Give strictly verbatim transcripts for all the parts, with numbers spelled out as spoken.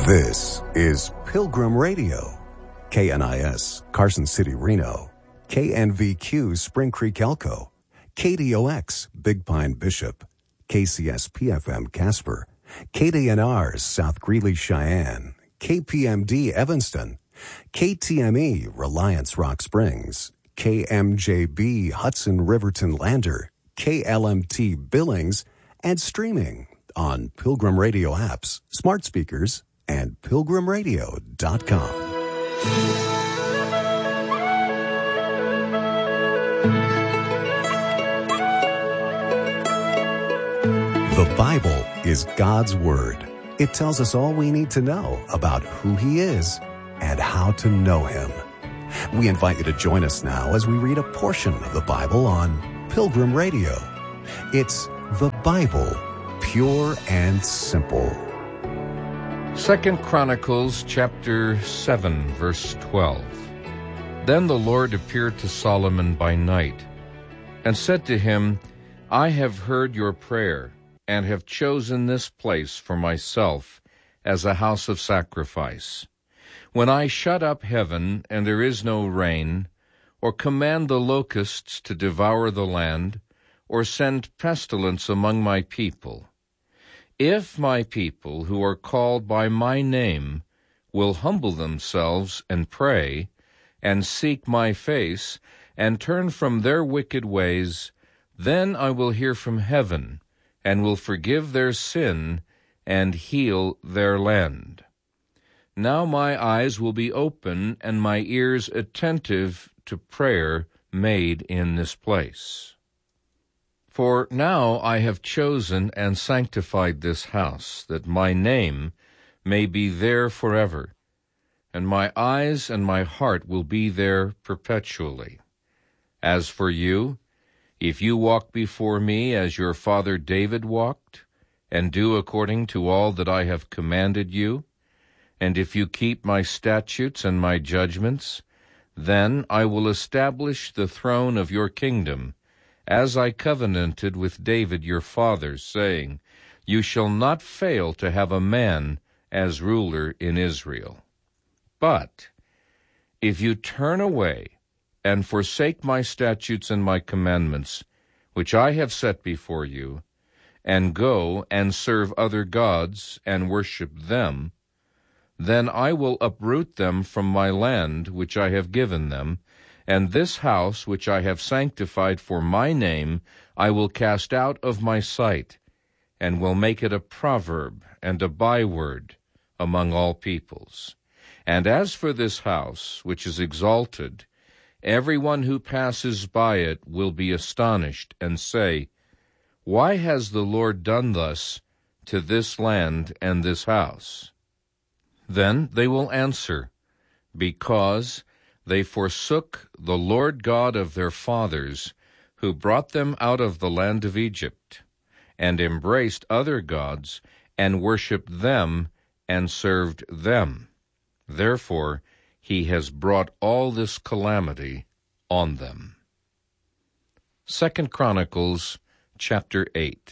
This is Pilgrim Radio, K N I S, Carson City, Reno, K N V Q, Spring Creek, Elko, K D O X, Big Pine, Bishop, K C S P F M, Casper, K D N R, South Greeley, Cheyenne, K P M D, Evanston, K T M E, Reliance, Rock Springs, K M J B, Hudson, Riverton, Lander, K L M T, Billings, and streaming on Pilgrim Radio apps, smart speakers, and pilgrim radio dot com. The Bible is God's Word. It tells us all we need to know about who He is and how to know Him. We invite you to join us now as we read a portion of the Bible on Pilgrim Radio. It's the Bible, pure and simple. Second Chronicles chapter seven, verse twelve. Then the Lord appeared to Solomon by night, and said to him, I have heard your prayer, and have chosen this place for myself as a house of sacrifice. When I shut up heaven, and there is no rain, or command the locusts to devour the land, or send pestilence among my people, if my people who are called by my name will humble themselves and pray, and seek my face, and turn from their wicked ways, then I will hear from heaven, and will forgive their sin, and heal their land. Now my eyes will be open, and my ears attentive to prayer made in this place. For now I have chosen and sanctified this house, that my name may be there forever, and my eyes and my heart will be there perpetually. As for you, if you walk before me as your father David walked, and do according to all that I have commanded you, and if you keep my statutes and my judgments, then I will establish the throne of your kingdom, as I covenanted with David your father, saying, You shall not fail to have a man as ruler in Israel. But if you turn away and forsake my statutes and my commandments, which I have set before you, and go and serve other gods and worship them, then I will uproot them from my land which I have given them, and this house which I have sanctified for my name I will cast out of my sight, and will make it a proverb and a byword among all peoples. And as for this house which is exalted, every one who passes by it will be astonished, and say, Why has the Lord done thus to this land and this house? Then they will answer, Because they forsook the Lord God of their fathers, who brought them out of the land of Egypt, and embraced other gods, and worshipped them, and served them. Therefore he has brought all this calamity on them. Second Chronicles chapter eight.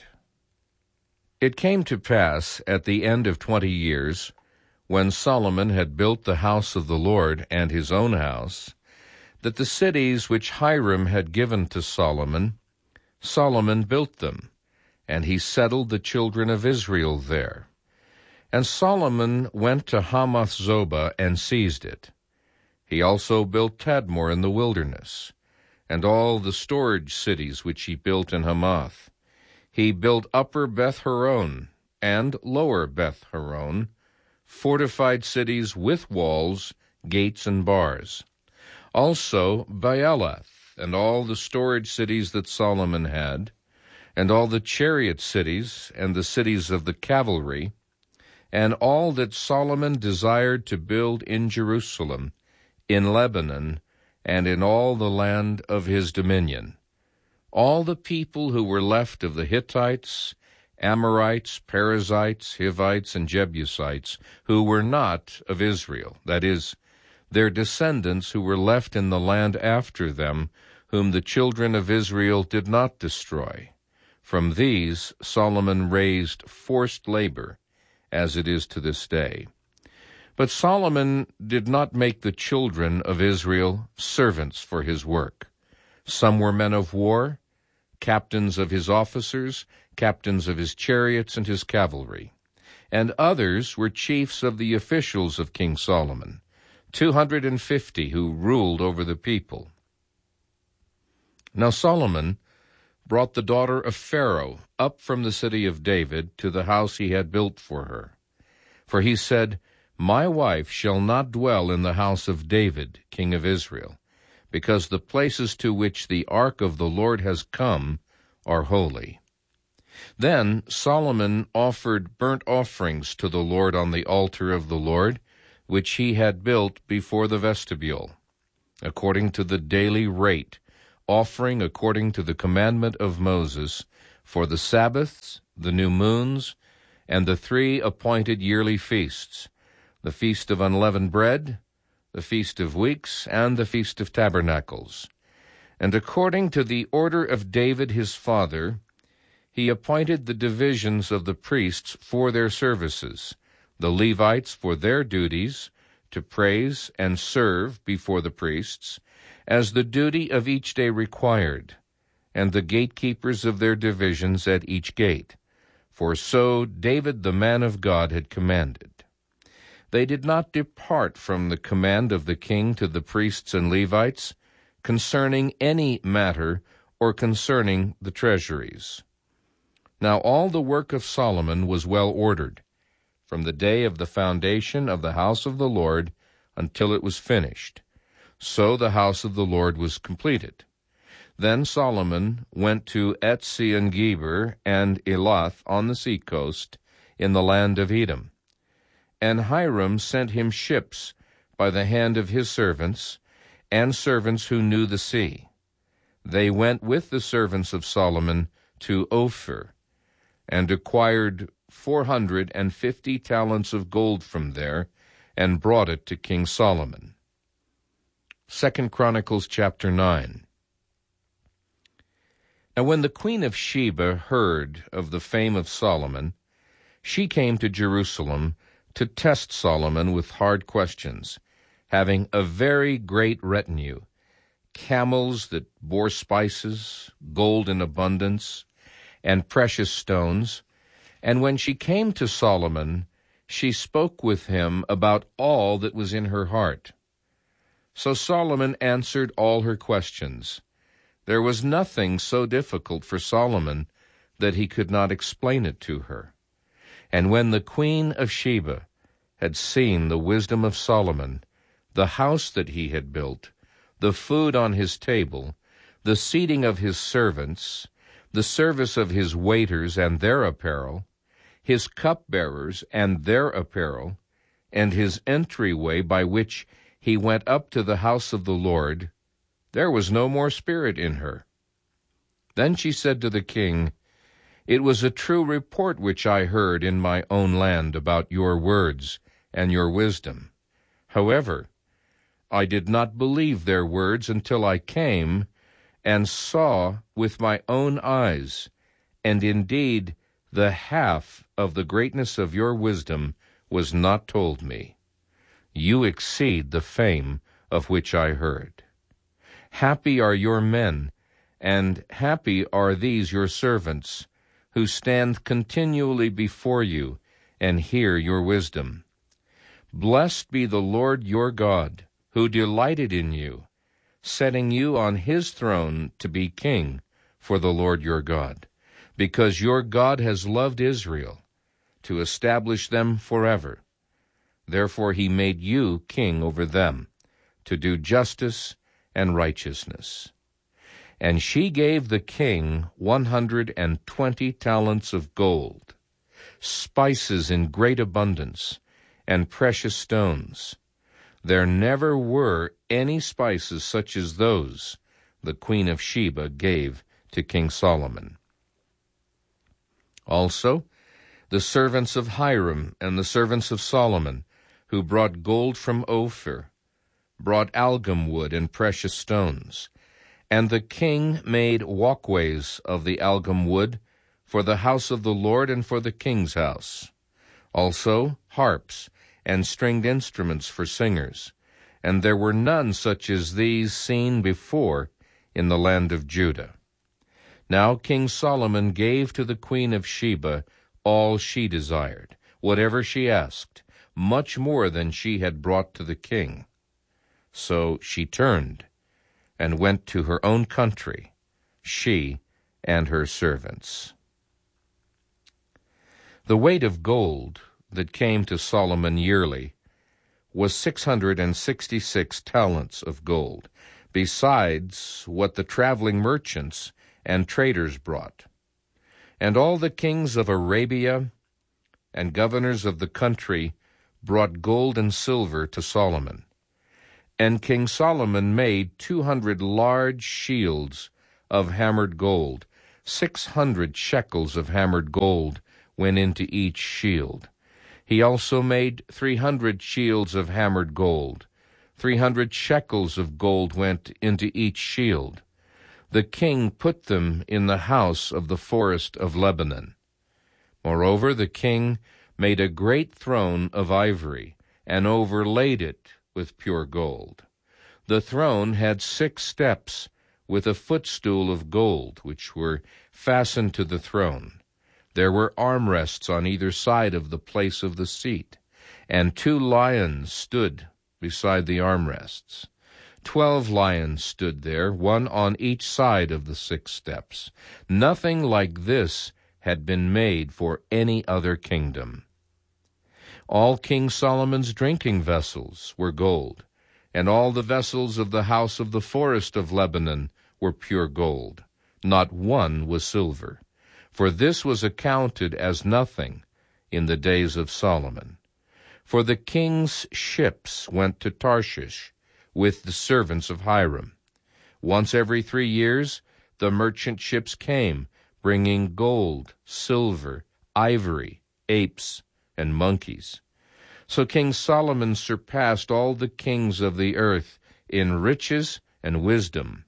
It came to pass at the end of twenty years, when Solomon had built the house of the Lord and his own house, that the cities which Hiram had given to Solomon, Solomon built them, and he settled the children of Israel there. And Solomon went to Hamath-zobah and seized it. He also built Tadmor in the wilderness, and all the storage cities which he built in Hamath. He built Upper Beth-horon and Lower Beth-horon, fortified cities with walls, gates, and bars. Also Baalath, and all the storage cities that Solomon had, and all the chariot cities, and the cities of the cavalry, and all that Solomon desired to build in Jerusalem, in Lebanon, and in all the land of his dominion. All the people who were left of the Hittites, Amorites, Perizzites, Hivites, and Jebusites, who were not of Israel, that is, their descendants who were left in the land after them, whom the children of Israel did not destroy. From these Solomon raised forced labor, as it is to this day. But Solomon did not make the children of Israel servants for his work. Some were men of war, captains of his officers, captains of his chariots and his cavalry. And others were chiefs of the officials of King Solomon, two hundred and fifty who ruled over the people. Now Solomon brought the daughter of Pharaoh up from the city of David to the house he had built for her. For he said, My wife shall not dwell in the house of David, king of Israel, because the places to which the ark of the Lord has come are holy. Then Solomon offered burnt offerings to the Lord on the altar of the Lord, which he had built before the vestibule, according to the daily rate, offering according to the commandment of Moses, for the Sabbaths, the new moons, and the three appointed yearly feasts, the feast of unleavened bread, the feast of weeks, and the feast of tabernacles. And according to the order of David his father, he appointed the divisions of the priests for their services, the Levites for their duties, to praise and serve before the priests, as the duty of each day required, and the gatekeepers of their divisions at each gate. For so David the man of God had commanded. They did not depart from the command of the king to the priests and Levites concerning any matter or concerning the treasuries. Now all the work of Solomon was well ordered, from the day of the foundation of the house of the Lord until it was finished. So the house of the Lord was completed. Then Solomon went to Ezion-Geber and Elath on the seacoast in the land of Edom. And Hiram sent him ships by the hand of his servants, and servants who knew the sea. They went with the servants of Solomon to Ophir, and acquired four hundred and fifty talents of gold from there, and brought it to King Solomon. Second Chronicles chapter nine. Now when the queen of Sheba heard of the fame of Solomon, she came to Jerusalem to test Solomon with hard questions, having a very great retinue, camels that bore spices, gold in abundance, and precious stones. And when she came to Solomon, she spoke with him about all that was in her heart. So Solomon answered all her questions. There was nothing so difficult for Solomon that he could not explain it to her. And when the queen of Sheba had seen the wisdom of Solomon, the house that he had built, the food on his table, the seating of his servants, the service of his waiters and their apparel, his cupbearers and their apparel, and his entryway by which he went up to the house of the Lord, there was no more spirit in her. Then she said to the king, It was a true report which I heard in my own land about your words and your wisdom. However, I did not believe their words until I came and saw with my own eyes, and indeed the half of the greatness of your wisdom was not told me. You exceed the fame of which I heard. Happy are your men, and happy are these your servants, who stand continually before you and hear your wisdom. Blessed be the Lord your God, who delighted in you, setting you on his throne to be king for the Lord your God, because your God has loved Israel, to establish them forever. Therefore he made you king over them, to do justice and righteousness. And she gave the king one hundred and twenty talents of gold, spices in great abundance, and precious stones. There never were any spices such as those the queen of Sheba gave to King Solomon. Also, the servants of Hiram and the servants of Solomon, who brought gold from Ophir, brought algum wood and precious stones. And the king made walkways of the algum wood for the house of the Lord and for the king's house. Also harps and stringed instruments for singers, and there were none such as these seen before in the land of Judah. Now King Solomon gave to the queen of Sheba all she desired, whatever she asked, much more than she had brought to the king. So she turned and went to her own country, she and her servants. The weight of gold that came to Solomon yearly was six hundred and sixty-six talents of gold, besides what the traveling merchants and traders brought. And all the kings of Arabia and governors of the country brought gold and silver to Solomon. And King Solomon made two hundred large shields of hammered gold. Six hundred shekels of hammered gold went into each shield. He also made three hundred shields of hammered gold. Three hundred shekels of gold went into each shield. The king put them in the house of the forest of Lebanon. Moreover, the king made a great throne of ivory, and overlaid it with pure gold. The throne had six steps, with a footstool of gold, which were fastened to the throne. There were armrests on either side of the place of the seat, and two lions stood beside the armrests. Twelve lions stood there, one on each side of the six steps. Nothing like this had been made for any other kingdom. All King Solomon's drinking vessels were gold, and all the vessels of the house of the forest of Lebanon were pure gold. Not one was silver, for this was accounted as nothing in the days of Solomon. For the king's ships went to Tarshish with the servants of Hiram. Once every three years the merchant ships came, bringing gold, silver, ivory, apes, and monkeys. So King Solomon surpassed all the kings of the earth in riches and wisdom.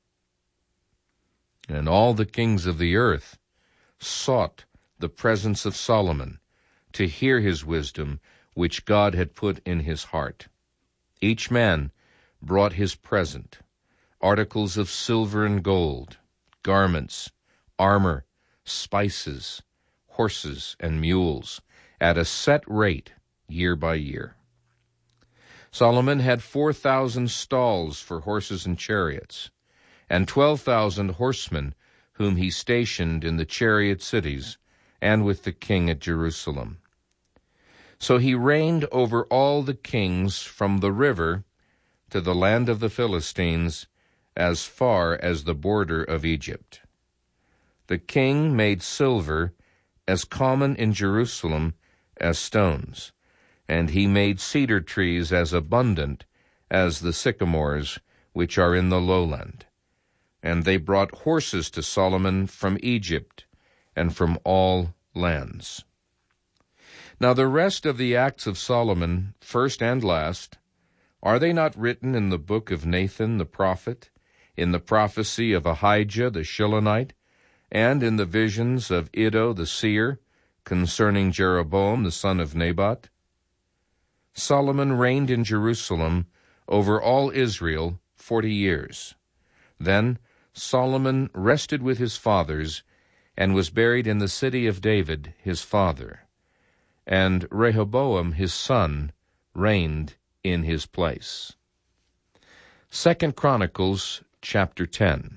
And all the kings of the earth sought the presence of Solomon to hear his wisdom, which God had put in his heart. Each man brought his present, articles of silver and gold, garments, armor, spices, horses, and mules, at a set rate year by year. Solomon had four thousand stalls for horses and chariots, and twelve thousand horsemen whom he stationed in the chariot cities and with the king at Jerusalem. So he reigned over all the kings from the river to the land of the Philistines, as far as the border of Egypt. The king made silver as common in Jerusalem as stones, and he made cedar trees as abundant as the sycamores which are in the lowland. And they brought horses to Solomon from Egypt and from all lands. Now the rest of the acts of Solomon, first and last, are they not written in the book of Nathan the prophet, in the prophecy of Ahijah the Shilonite, and in the visions of Iddo the seer concerning Jeroboam the son of Nebat? Solomon reigned in Jerusalem over all Israel forty years. Then Solomon rested with his fathers and was buried in the city of David his father. And Rehoboam his son reigned in his place. Second Chronicles chapter ten.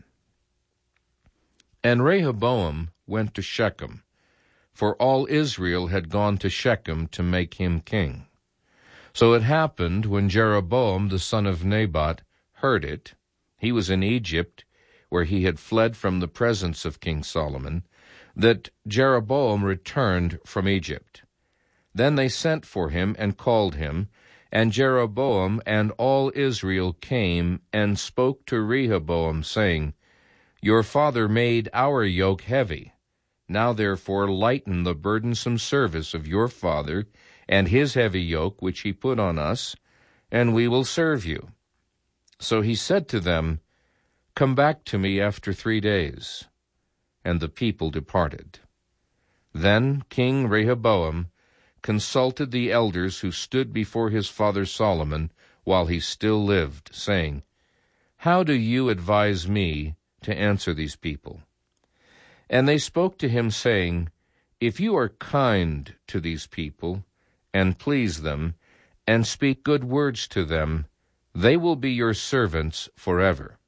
And Rehoboam went to Shechem, for all Israel had gone to Shechem to make him king. So it happened, when Jeroboam the son of Nebat heard it, he was in Egypt, where he had fled from the presence of King Solomon, that Jeroboam returned from Egypt. Then they sent for him and called him, and Jeroboam and all Israel came and spoke to Rehoboam, saying, Your father made our yoke heavy. Now therefore lighten the burdensome service of your father and his heavy yoke which he put on us, and we will serve you. So he said to them, Come back to me after three days. And the people departed. Then King Rehoboam consulted the elders who stood before his father Solomon while he still lived, saying, How do you advise me to answer these people? And they spoke to him, saying, If you are kind to these people, and please them, and speak good words to them, they will be your servants forever.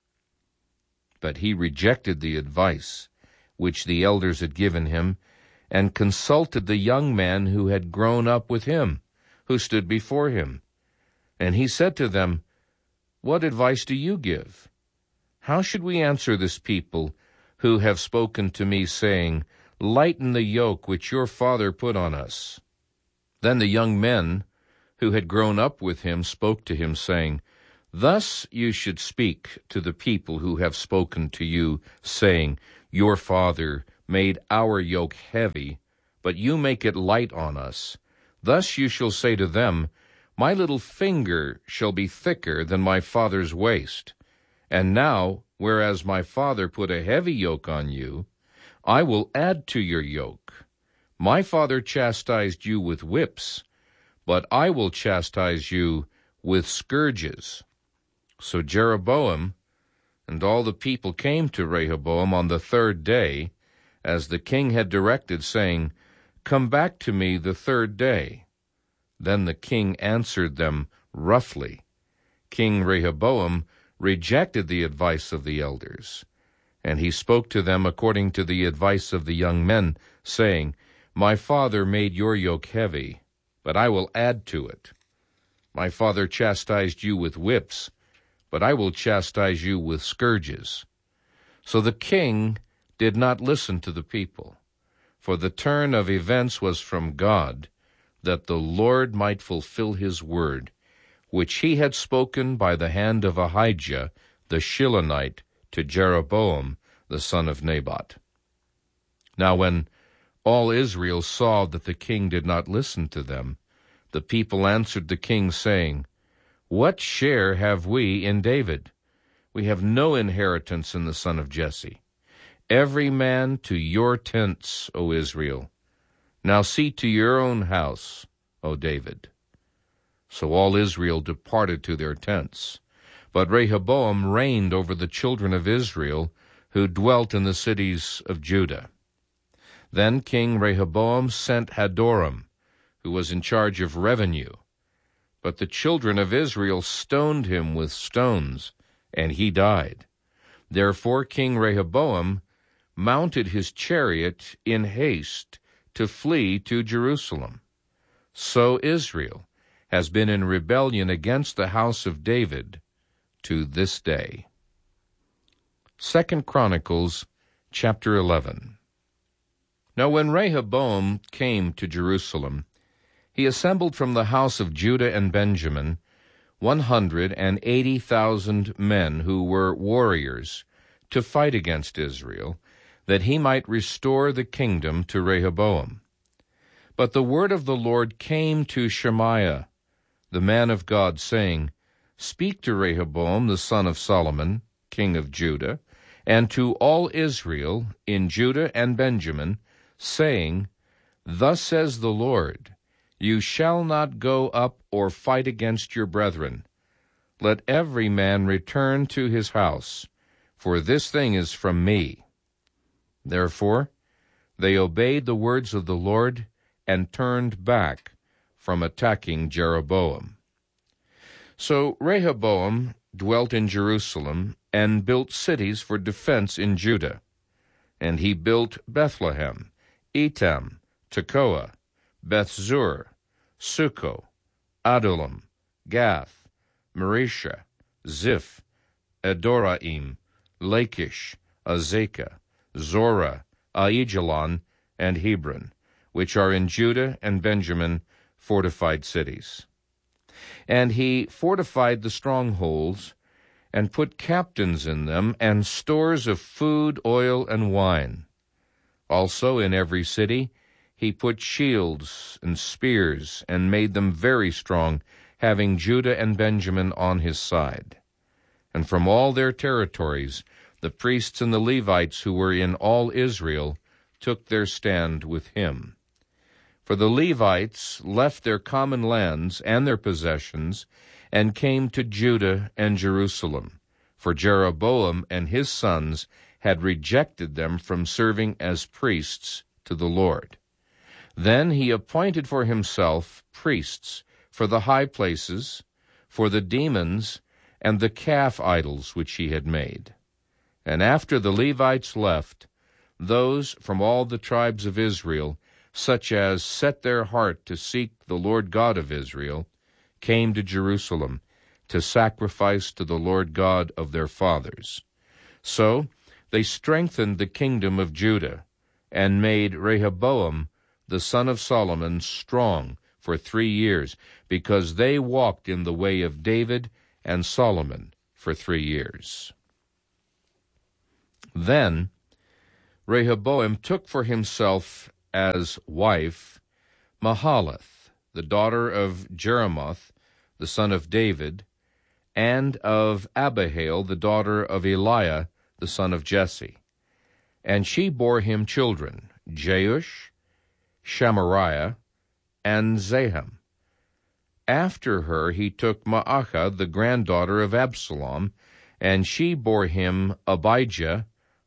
But he rejected the advice which the elders had given him, and consulted the young man who had grown up with him, who stood before him. And he said to them, What advice do you give? How should we answer this people who have spoken to me, saying, Lighten the yoke which your father put on us? Then the young men who had grown up with him spoke to him, saying, Thus you should speak to the people who have spoken to you, saying, Your father made our yoke heavy, but you make it light on us. Thus you shall say to them, My little finger shall be thicker than my father's waist. And now, whereas my father put a heavy yoke on you, I will add to your yoke. My father chastised you with whips, but I will chastise you with scourges. So Jeroboam and all the people came to Rehoboam on the third day, as the king had directed, saying, Come back to me the third day. Then the king answered them roughly. King Rehoboam rejected the advice of the elders, and he spoke to them according to the advice of the young men, saying, My father made your yoke heavy, but I will add to it. My father chastised you with whips, but I will chastise you with scourges. So the king did not listen to the people, for the turn of events was from God, that the Lord might fulfill his word, which he had spoken by the hand of Ahijah the Shilonite to Jeroboam the son of Nebat. Now when all Israel saw that the king did not listen to them, the people answered the king, saying, What share have we in David? We have no inheritance in the son of Jesse. Every man to your tents, O Israel. Now see to your own house, O David. So all Israel departed to their tents. But Rehoboam reigned over the children of Israel, who dwelt in the cities of Judah. Then King Rehoboam sent Hadoram, who was in charge of revenue. But the children of Israel stoned him with stones, and he died. Therefore King Rehoboam mounted his chariot in haste to flee to Jerusalem. So Israel has been in rebellion against the house of David to this day. Second Chronicles chapter eleven. Now when Rehoboam came to Jerusalem, he assembled from the house of Judah and Benjamin one hundred and eighty thousand men who were warriors to fight against Israel, that he might restore the kingdom to Rehoboam. But the word of the Lord came to Shemaiah, the man of God, saying, Speak to Rehoboam the son of Solomon, king of Judah, and to all Israel in Judah and Benjamin, saying, Thus says the Lord, You shall not go up or fight against your brethren. Let every man return to his house, for this thing is from me. Therefore they obeyed the words of the Lord and turned back from attacking Jeroboam. So Rehoboam dwelt in Jerusalem and built cities for defense in Judah. And he built Bethlehem, Etam, Tekoa, Bethzur, Succo, Adullam, Gath, Marisha, Ziph, Adoraim, Lachish, Azekah, Zorah, Aijalon, and Hebron, which are in Judah and Benjamin, fortified cities. And he fortified the strongholds, and put captains in them, and stores of food, oil, and wine. Also in every city he put shields and spears, and made them very strong, having Judah and Benjamin on his side. And from all their territories the priests and the Levites who were in all Israel took their stand with him. For the Levites left their common lands and their possessions, and came to Judah and Jerusalem, for Jeroboam and his sons had rejected them from serving as priests to the Lord. Then he appointed for himself priests for the high places, for the demons, and the calf idols which he had made. And after the Levites left, those from all the tribes of Israel, such as set their heart to seek the Lord God of Israel, came to Jerusalem to sacrifice to the Lord God of their fathers. So they strengthened the kingdom of Judah, and made Rehoboam the son of Solomon strong for three years, because they walked in the way of David and Solomon for three years. Then Rehoboam took for himself as wife Mahalath, the daughter of Jeremoth, the son of David, and of Abihail, the daughter of Eliah, the son of Jesse. And she bore him children, Jeush, Shamariah, and Zaham. After her he took Maacah, the granddaughter of Absalom, and she bore him Abijah,